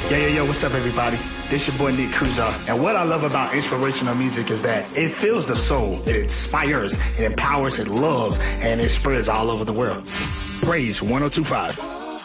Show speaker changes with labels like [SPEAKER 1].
[SPEAKER 1] Yo, what's up, everybody? This your boy, Nick Kuzar. And what I love about inspirational music is that it fills the soul, it inspires, it empowers, it loves, and it spreads all over the world. Praise 102.5.